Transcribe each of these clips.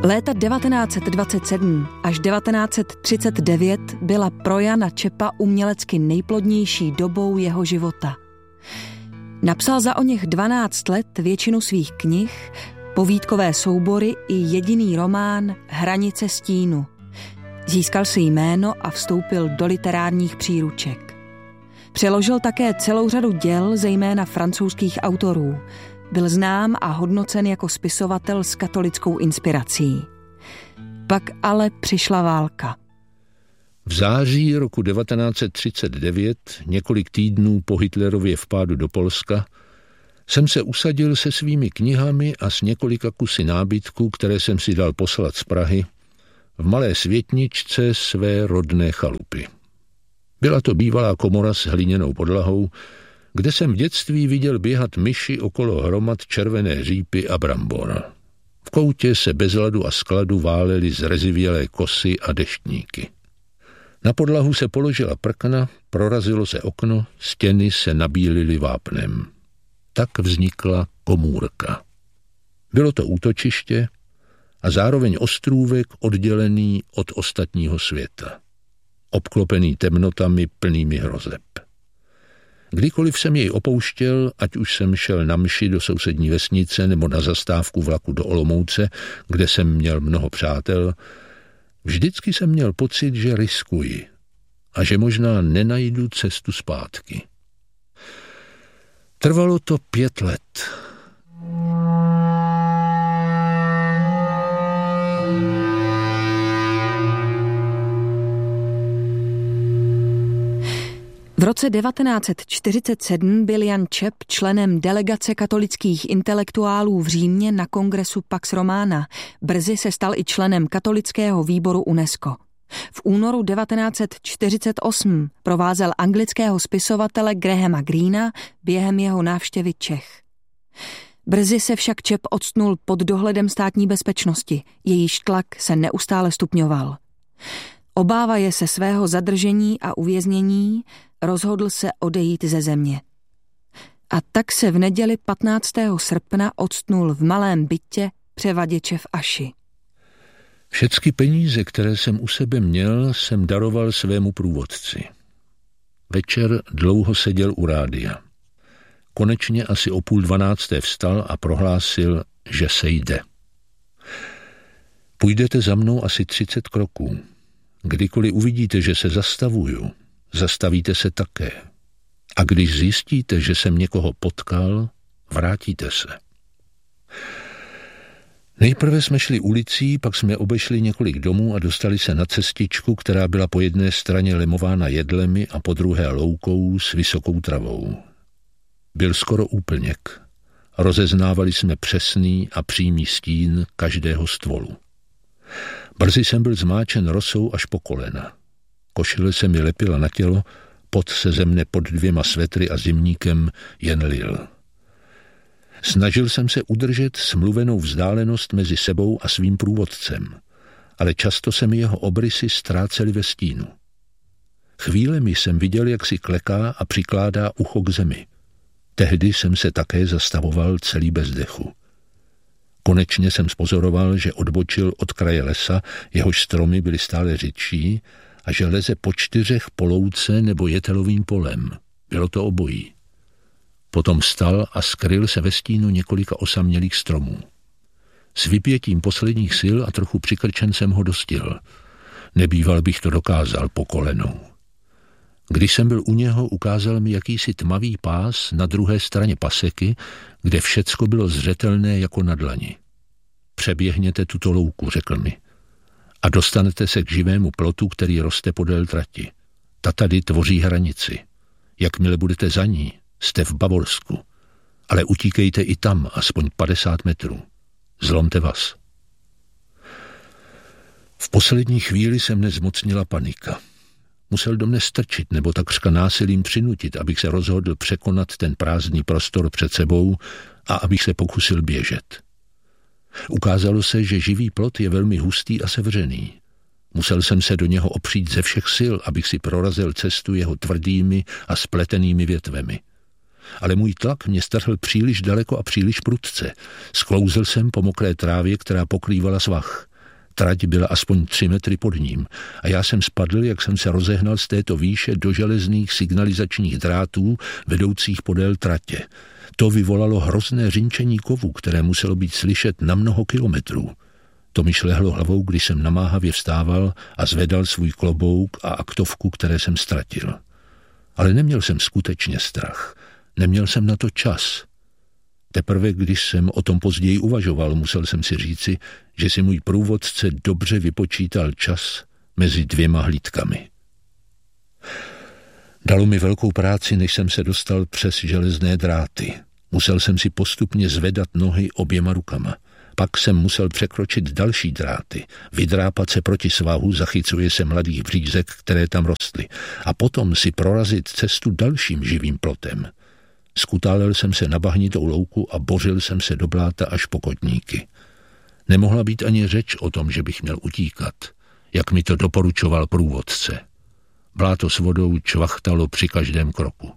Léta 1927 až 1939 byla pro Jana Čepa umělecky nejplodnější dobou jeho života. Napsal za oněch 12 let většinu svých knih, povídkové soubory i jediný román Hranice stínu. Získal si jméno a vstoupil do literárních příruček. Přeložil také celou řadu děl, zejména francouzských autorů. Byl znám a hodnocen jako spisovatel s katolickou inspirací. Pak ale přišla válka. V září roku 1939, několik týdnů po Hitlerově vpádu do Polska, jsem se usadil se svými knihami a s několika kusy nábytku, které jsem si dal poslat z Prahy, v malé světničce své rodné chalupy. Byla to bývalá komora s hliněnou podlahou, kde jsem v dětství viděl běhat myši okolo hromad červené řípy a brambor. V koutě se bez ladu a skladu válely zrezivělé kosy a deštníky. Na podlahu se položila prkna, prorazilo se okno, stěny se nabílily vápnem. Tak vznikla komůrka. Bylo to útočiště a zároveň ostrůvek oddělený od ostatního světa. Obklopený temnotami plnými hrozeb. Kdykoliv jsem jej opouštěl, ať už jsem šel na mši do sousední vesnice nebo na zastávku vlaku do Olomouce, kde jsem měl mnoho přátel, vždycky jsem měl pocit, že riskuji a že možná nenajdu cestu zpátky. Trvalo to 5 let. V roce 1947 byl Jan Čep členem delegace katolických intelektuálů v Římě na kongresu Pax Romana. Brzy se stal i členem katolického výboru UNESCO. V únoru 1948 provázel anglického spisovatele Grahama Greena během jeho návštěvy Čech. Brzy se však Čep octnul pod dohledem státní bezpečnosti, jejíž tlak se neustále stupňoval. Obávaje se svého zadržení a uvěznění, rozhodl se odejít ze země. A tak se v neděli 15. srpna octnul v malém bytě převaděče v Aši. Všechny peníze, které jsem u sebe měl, jsem daroval svému průvodci. Večer dlouho seděl u rádia. Konečně asi o 11:30 vstal a prohlásil, že se jde. Půjdete za mnou asi 30 kroků. Kdykoliv uvidíte, že se zastavuju, zastavíte se také. A když zjistíte, že jsem někoho potkal, vrátíte se. Nejprve jsme šli ulicí, pak jsme obešli několik domů a dostali se na cestičku, která byla po jedné straně lemována jedlemi a po druhé loukou s vysokou travou. Byl skoro úplněk. Rozeznávali jsme přesný a přímý stín každého stvolu. Brzy jsem byl zmáčen rosou až po kolena. Košile se mi lepila na tělo, pot se ze mne pod 2 svetry a zimníkem jen lil. Snažil jsem se udržet smluvenou vzdálenost mezi sebou a svým průvodcem, ale často se mi jeho obrysy ztrácely ve stínu. Chvílemi jsem viděl, jak si kleká a přikládá ucho k zemi. Tehdy jsem se také zastavoval celý bez dechu. Konečně jsem spozoroval, že odbočil od kraje lesa, jehož stromy byly stále řidší, a že leze po 4 po louce nebo jetelovým polem. Bylo to obojí. Potom vstal a skryl se ve stínu několika osamělých stromů. S vypětím posledních sil a trochu přikrčen jsem ho dostihl. Nebýval bych to dokázal po kolenou. Když jsem byl u něho, ukázal mi jakýsi tmavý pás na druhé straně paseky, kde všecko bylo zřetelné jako na dlani. Přeběhněte tuto louku, řekl mi, a dostanete se k živému plotu, který roste podél trati. Ta tady tvoří hranici. Jakmile budete za ní, jste v Bavorsku. Ale utíkejte i tam, aspoň 50 metrů. Zlomte vás. V poslední chvíli se mne zmocnila panika. Musel do mne strčit nebo takřka násilím přinutit, abych se rozhodl překonat ten prázdný prostor před sebou a abych se pokusil běžet. Ukázalo se, že živý plot je velmi hustý a sevřený. Musel jsem se do něho opřít ze všech sil, abych si prorazil cestu jeho tvrdými a spletenými větvemi. Ale můj tlak mě strhl příliš daleko a příliš prudce. Sklouzl jsem po mokré trávě, která pokrývala svah. Trať byla aspoň 3 metry pod ním a já jsem spadl, jak jsem se rozehnal z této výše do železných signalizačních drátů vedoucích podél tratě. To vyvolalo hrozné řinčení kovu, které muselo být slyšet na mnoho kilometrů. To mi šlehlo hlavou, když jsem namáhavě vstával a zvedal svůj klobouk a aktovku, které jsem ztratil. Ale neměl jsem skutečně strach. Neměl jsem na to čas. Teprve, když jsem o tom později uvažoval, musel jsem si říci, že si můj průvodce dobře vypočítal čas mezi 2 hlídkami. Dalo mi velkou práci, než jsem se dostal přes železné dráty. Musel jsem si postupně zvedat nohy oběma rukama. Pak jsem musel překročit další dráty, vydrápat se proti svahu, zachycuje se mladých břízek, které tam rostly, a potom si prorazit cestu dalším živým plotem. Skutálel jsem se na bahnitou louku a bořil jsem se do bláta až po kotníky. Nemohla být ani řeč o tom, že bych měl utíkat, jak mi to doporučoval průvodce. Bláto s vodou čvachtalo při každém kroku.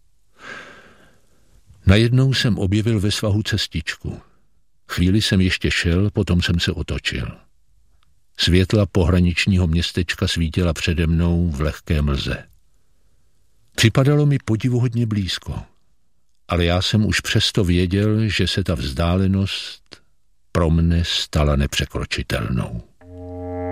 Najednou jsem objevil ve svahu cestičku. Chvíli jsem ještě šel, potom jsem se otočil. Světla pohraničního městečka svítila přede mnou v lehké mlze. Připadalo mi podivuhodně blízko, ale já jsem už přesto věděl, že se ta vzdálenost pro mne stala nepřekročitelnou.